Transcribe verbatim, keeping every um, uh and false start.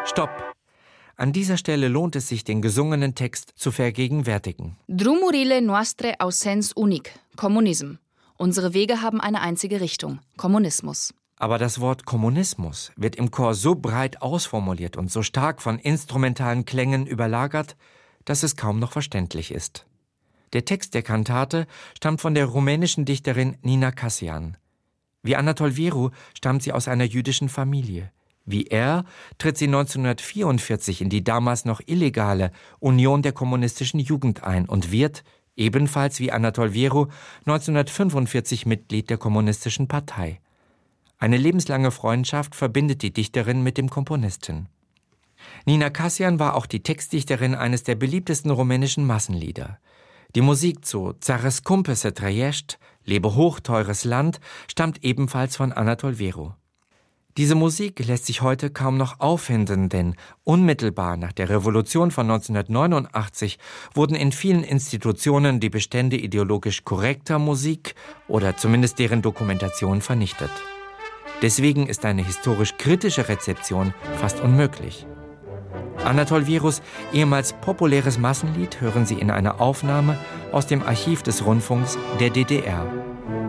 Stopp! An dieser Stelle lohnt es sich, den gesungenen Text zu vergegenwärtigen. Drumurile noastre au sens unic, Kommunism. Unsere Wege haben eine einzige Richtung, Kommunismus. Aber das Wort Kommunismus wird im Chor so breit ausformuliert und so stark von instrumentalen Klängen überlagert, dass es kaum noch verständlich ist. Der Text der Kantate stammt von der rumänischen Dichterin Nina Cassian. Wie Anatol Vieru stammt sie aus einer jüdischen Familie. Wie er tritt sie neunzehnhundertvierundvierzig in die damals noch illegale Union der kommunistischen Jugend ein und wird, ebenfalls wie Anatol Vieru, neunzehnhundertfünfundvierzig Mitglied der Kommunistischen Partei. Eine lebenslange Freundschaft verbindet die Dichterin mit dem Komponisten. Nina Cassian war auch die Textdichterin eines der beliebtesten rumänischen Massenlieder. Die Musik zu Țară scumpă să trăiești, Lebe hoch, teures Land, stammt ebenfalls von Anatol Vieru. Diese Musik lässt sich heute kaum noch auffinden, denn unmittelbar nach der Revolution von neunzehnhundertneunundachtzig wurden in vielen Institutionen die Bestände ideologisch korrekter Musik oder zumindest deren Dokumentation vernichtet. Deswegen ist eine historisch kritische Rezeption fast unmöglich. Anatol Vierus ehemals populäres Massenlied hören Sie in einer Aufnahme aus dem Archiv des Rundfunks der D D R.